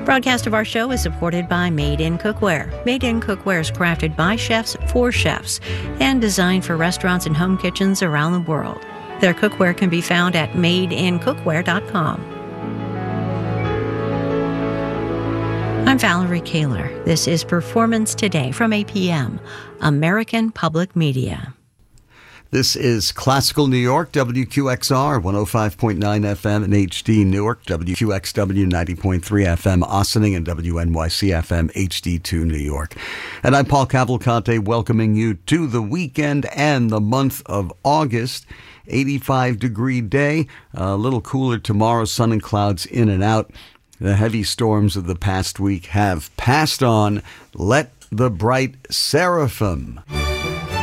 Broadcast of our show is supported by Made in Cookware. Made in Cookware is crafted by chefs for chefs and designed for restaurants and home kitchens around the world. Their cookware can be found at madeincookware.com. I'm Valerie Kaler. This is Performance Today from APM, American Public Media. This is Classical New York, WQXR, 105.9 FM in HD Newark, WQXW 90.3 FM Ossining, and WNYC FM HD2 New York. And I'm Paul Cavalcante, welcoming you to the weekend and the month of August. 85-degree day, a little cooler tomorrow, sun and clouds in and out. The heavy storms of the past week have passed on. Let the bright seraphim